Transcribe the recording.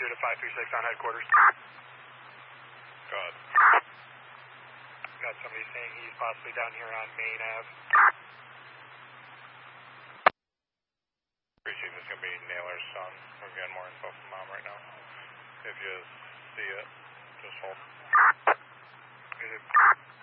pursuit of 536 on headquarters. Good. Got somebody saying he's possibly down here on Main Ave. Appreciate this. Going to be Naylor's son. We're getting more info from Mom right now. If you see it, just hold. Is it